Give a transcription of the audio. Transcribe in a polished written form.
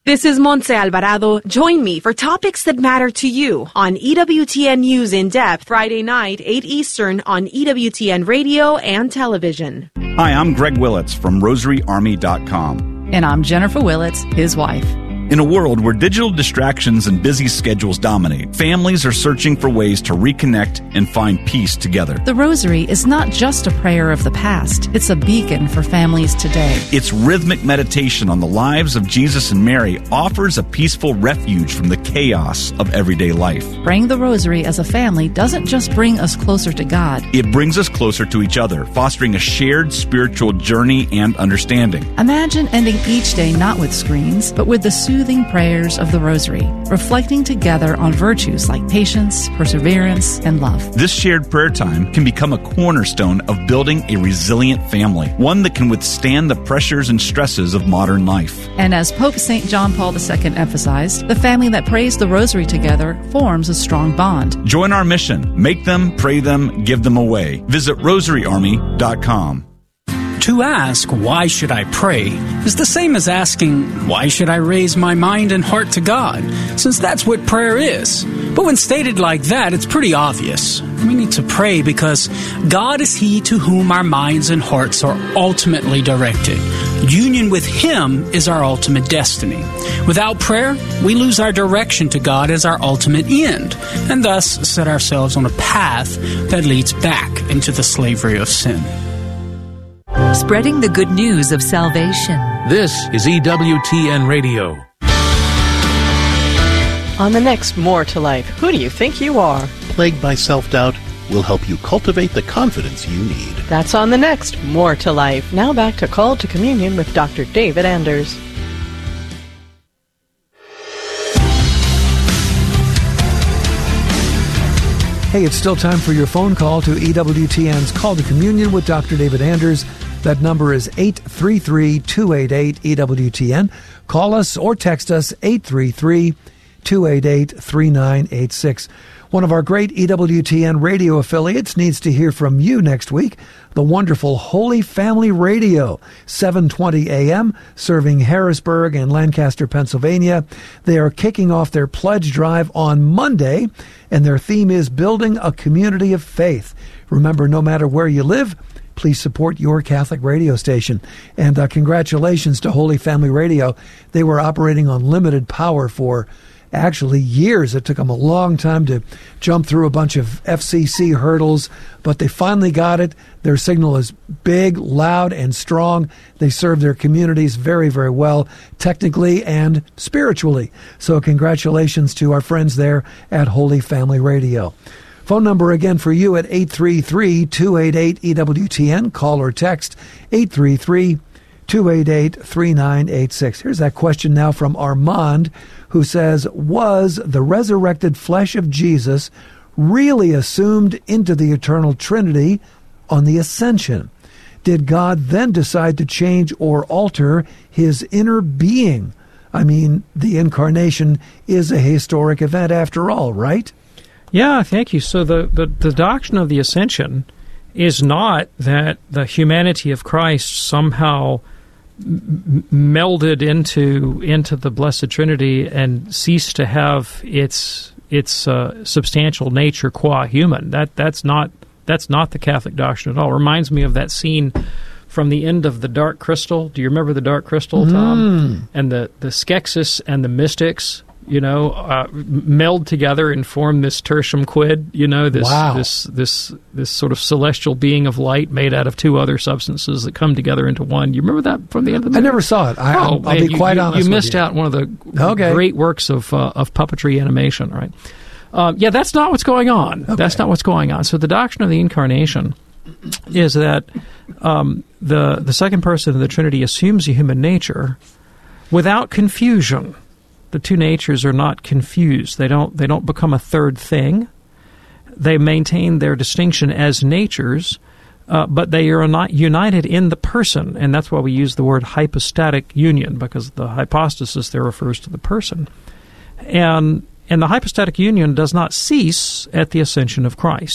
This is Montse Alvarado. Join me for topics that matter to you on EWTN News in Depth, Friday night, 8 Eastern on EWTN Radio and Television. Hi, I'm Greg Willits from RosaryArmy.com. And I'm Jennifer Willits, his wife. In a world where digital distractions and busy schedules dominate, families are searching for ways to reconnect and find peace together. The Rosary is not just a prayer of the past. It's a beacon for families today. Its rhythmic meditation on the lives of Jesus and Mary offers a peaceful refuge from the chaos of everyday life. Praying the Rosary as a family doesn't just bring us closer to God. It brings us closer to each other, fostering a shared spiritual journey and understanding. Imagine ending each day not with screens, but with the soothing prayers of the Rosary, reflecting together on virtues like patience, perseverance, and love. This shared prayer time can become a cornerstone of building a resilient family, one that can withstand the pressures and stresses of modern life. And as Pope St. John Paul II emphasized, the family that prays the Rosary together forms a strong bond. Join our mission. Make them, pray them, give them away. Visit RosaryArmy.com. To ask, why should I pray, is the same as asking, why should I raise my mind and heart to God, since that's what prayer is. But when stated like that, it's pretty obvious. We need to pray because God is He to whom our minds and hearts are ultimately directed. Union with Him is our ultimate destiny. Without prayer, we lose our direction to God as our ultimate end, and thus set ourselves on a path that leads back into the slavery of sin. Spreading the good news of salvation. This is EWTN Radio. On the next More to Life, who do you think you are? Plagued by self-doubt, will help you cultivate the confidence you need. That's on the next More to Life. Now back to Call to Communion with Dr. David Anders. Hey, it's still time for your phone call to EWTN's Call to Communion with Dr. David Anders. That number is 833-288-EWTN. Call us or text us 833-288-3986. One of our great EWTN radio affiliates needs to hear from you next week. The wonderful Holy Family Radio, 7:20 a.m., serving Harrisburg and Lancaster, Pennsylvania. They are kicking off their pledge drive on Monday, and their theme is Building a Community of Faith. Remember, no matter where you live, please support your Catholic radio station. And congratulations to Holy Family Radio. They were operating on limited power for actually years. It took them a long time to jump through a bunch of FCC hurdles, but they finally got it. Their signal is big, loud, and strong. They serve their communities very, very well, technically and spiritually. So congratulations to our friends there at Holy Family Radio. Phone number again for you at 833-288-EWTN. Call or text 833-288-3986. Here's that question now from Armand, who says, was the resurrected flesh of Jesus really assumed into the eternal Trinity on the ascension? Did God then decide to change or alter his inner being? I mean, the incarnation is a historic event after all, right? Yeah, thank you. So the doctrine of the ascension is not that the humanity of Christ somehow melded into the Blessed Trinity and ceased to have its substantial nature qua human. That's not the Catholic doctrine at all. It reminds me of that scene from the end of The Dark Crystal. Do you remember The Dark Crystal, Tom? And the Skeksis and the mystics, meld together and form this tertium quid, this sort of celestial being of light made out of two other substances that come together into one. You remember that from the end of the movie? I never saw it. I'll be quite honest. You missed out one of the great works of puppetry animation, right? That's not what's going on. Okay. That's not what's going on. So the doctrine of the incarnation is that the second person of the Trinity assumes a human nature without confusion. The two natures are not confused. They don't become a third thing. They maintain their distinction as natures, but they are not united in the person, and that's why we use the word hypostatic union, because the hypostasis there refers to the person. And the hypostatic union does not cease at the ascension of Christ.